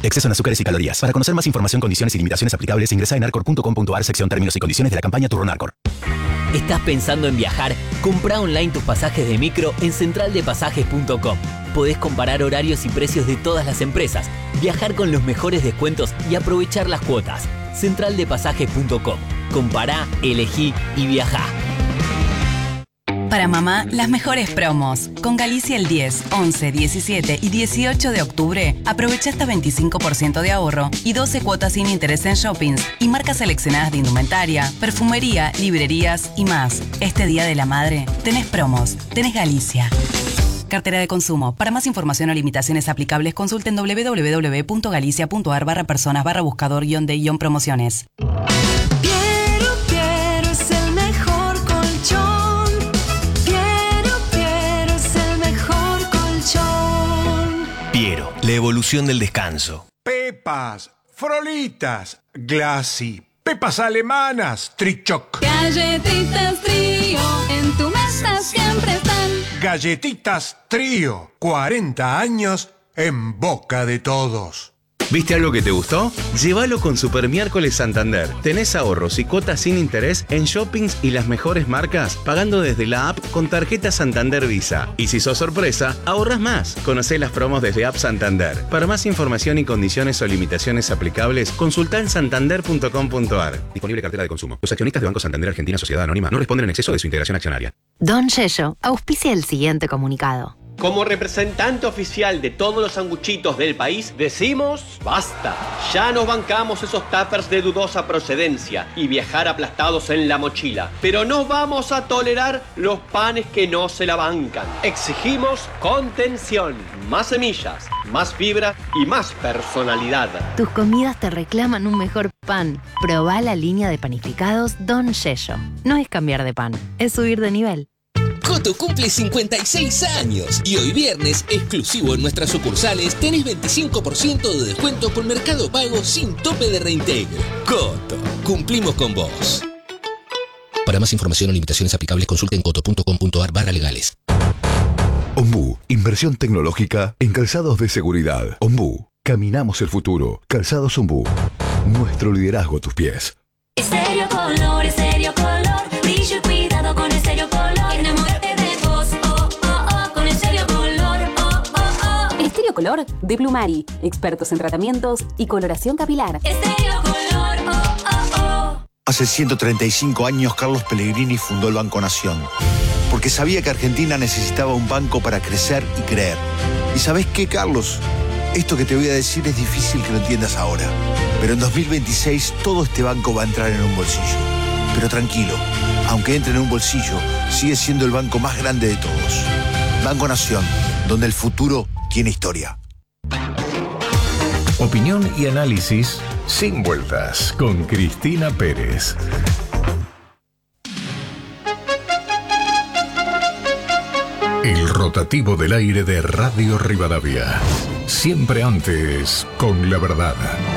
Exceso en azúcares y calorías. Para conocer más información, condiciones y limitaciones aplicables, ingresa en arcor.com.ar, sección términos y condiciones de la campaña Turrón Arcor. ¿Estás pensando en viajar? Comprá online tus pasajes de micro en centraldepasajes.com. Podés comparar horarios y precios de todas las empresas, viajar con los mejores descuentos y aprovechar las cuotas. Centraldepasajes.com. Compará, elegí y viajá. Para mamá, las mejores promos. Con Galicia el 10, 11, 17 y 18 de octubre, aprovecha hasta 25% de ahorro y 12 cuotas sin interés en shoppings y marcas seleccionadas de indumentaria, perfumería, librerías y más. Este Día de la Madre, tenés promos, tenés Galicia. Cartera de consumo. Para más información o limitaciones aplicables, consulten www.galicia.ar/personas/buscador-de-promociones. Piero, la evolución del descanso. Pepas, Frolitas, Glassy, pepas alemanas, Trichoc. Galletitas Trío, en tu mesa siempre están. Galletitas Trío, 40 años en boca de todos. ¿Viste algo que te gustó? Llévalo con Super Miércoles Santander. Tenés ahorros y cuotas sin interés en shoppings y las mejores marcas, pagando desde la app con tarjeta Santander Visa. Y si sos sorpresa, ahorras más. Conocé las promos desde App Santander. Para más información y condiciones o limitaciones aplicables, consultá en santander.com.ar. Disponible cartera de consumo. Los accionistas de Banco Santander Argentina Sociedad Anónima no responden en exceso de su integración accionaria. Don Yello auspicia el siguiente comunicado. Como representante oficial de todos los sanguchitos del país, decimos basta. Ya nos bancamos esos tuppers de dudosa procedencia y viajar aplastados en la mochila. Pero no vamos a tolerar los panes que no se la bancan. Exigimos contención, más semillas, más fibra y más personalidad. Tus comidas te reclaman un mejor pan. Probá la línea de panificados Don Yello. No es cambiar de pan, es subir de nivel. Coto cumple 56 años y hoy viernes, exclusivo en nuestras sucursales, tenés 25% de descuento con Mercado Pago sin tope de reintegro. Coto, cumplimos con vos. Para más información o limitaciones aplicables, consulte en coto.com.ar/legales. Ombú, inversión tecnológica en calzados de seguridad. Ombú, caminamos el futuro. Calzados Ombú, nuestro liderazgo a tus pies. Estéreo Color, brillo y cuidado con Estéreo Color. Estéreo Color de Plumari, expertos en tratamientos y coloración capilar. Estéreo Color, Hace 135 años Carlos Pellegrini fundó el Banco Nación, porque sabía que Argentina necesitaba un banco para crecer y creer. ¿Y sabés qué, Carlos? Esto que te voy a decir es difícil que lo entiendas ahora, pero en 2026 todo este banco va a entrar en un bolsillo. Pero tranquilo, aunque entre en un bolsillo, sigue siendo el banco más grande de todos. Banco Nación, donde el futuro tiene historia. Opinión y análisis sin vueltas con Cristina Pérez. El rotativo del aire de Radio Rivadavia. Siempre antes con la verdad.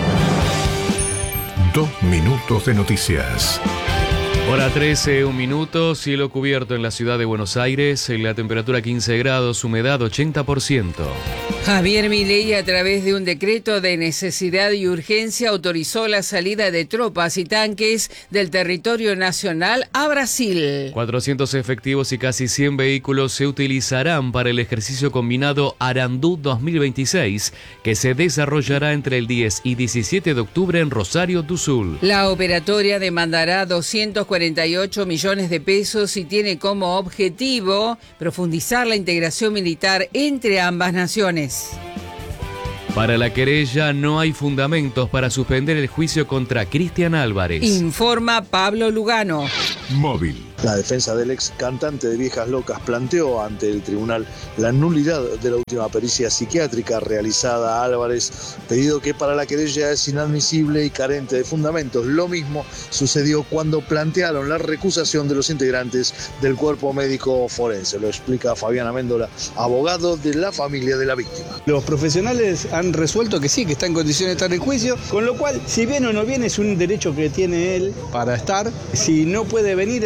2 minutos de noticias. Hora 13, 1 minuto, cielo cubierto en la ciudad de Buenos Aires, la temperatura 15 grados, humedad 80%. Javier Milei, a través de un decreto de necesidad y urgencia, autorizó la salida de tropas y tanques del territorio nacional a Brasil. 400 efectivos y casi 100 vehículos se utilizarán para el ejercicio combinado Arandú 2026, que se desarrollará entre el 10 y 17 de octubre en Rosario do Sul. La operatoria demandará 248 millones de pesos y tiene como objetivo profundizar la integración militar entre ambas naciones. Para la querella no hay fundamentos para suspender el juicio contra Cristian Álvarez. Informa Pablo Lugano. Móvil. La defensa del ex cantante de Viejas Locas planteó ante el tribunal la nulidad de la última pericia psiquiátrica realizada a Álvarez, pedido que para la querella es inadmisible y carente de fundamentos. Lo mismo sucedió cuando plantearon la recusación de los integrantes del cuerpo médico forense. Lo explica Fabián Améndola, abogado de la familia de la víctima. Los profesionales han resuelto que sí, que está en condiciones de estar en juicio, con lo cual, si viene o no viene, es un derecho que tiene él para estar. Si no puede venir, el tribunal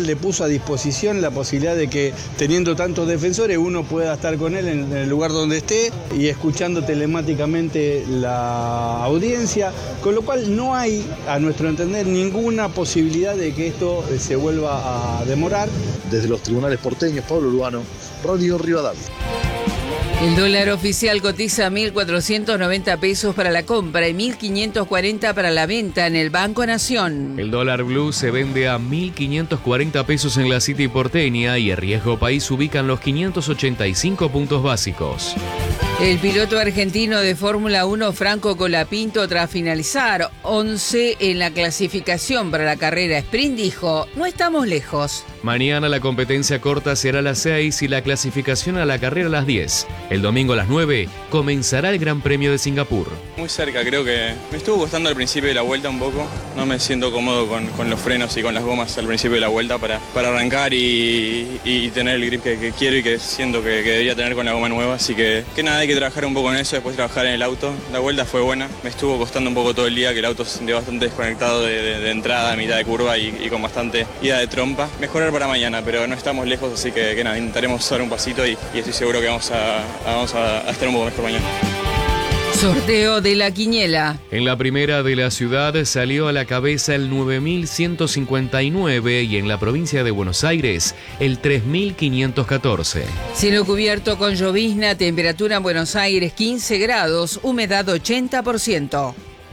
le puso a disposición la posibilidad de que, teniendo tantos defensores, uno pueda estar con él en el lugar donde esté y escuchando telemáticamente la audiencia, con lo cual no hay, a nuestro entender, ninguna posibilidad de que esto se vuelva a demorar. Desde los tribunales porteños, Pablo Urbano, Radio Rivadavia. El dólar oficial cotiza 1.490 pesos para la compra y 1.540 para la venta en el Banco Nación. El dólar blue se vende a 1.540 pesos en la City porteña y el riesgo país ubican los 585 puntos básicos. El piloto argentino de Fórmula 1, Franco Colapinto, tras finalizar 11 en la clasificación para la carrera sprint, dijo: no estamos lejos. Mañana la competencia corta será a las 6 y la clasificación a la carrera a las 10. El domingo a las 9 comenzará el Gran Premio de Singapur. Muy cerca, creo que me estuvo costando al principio de la vuelta un poco. No me siento cómodo con los frenos y con las gomas al principio de la vuelta para arrancar y tener el grip que quiero y que siento que debería tener con la goma nueva. Así que nada, hay que trabajar un poco en eso, después trabajar en el auto. La vuelta fue buena, me estuvo costando un poco todo el día, que el auto se sintió bastante desconectado de entrada, a mitad de curva y con bastante ida de trompa. Mejorar para mañana, pero no estamos lejos, así que nada, intentaremos dar un pasito y estoy seguro que vamos a estar un poco mejor mañana. Sorteo de la quiniela. En la primera de la ciudad salió a la cabeza el 9.159 y en la provincia de Buenos Aires el 3.514. Cielo cubierto con llovizna, temperatura en Buenos Aires 15 grados, humedad 80%.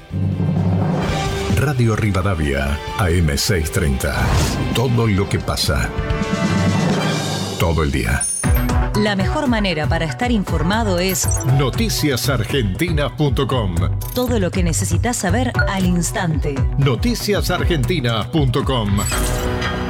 Radio Rivadavia, AM630. Todo lo que pasa. Todo el día. La mejor manera para estar informado es noticiasargentina.com. Todo lo que necesitas saber al instante. Noticiasargentina.com.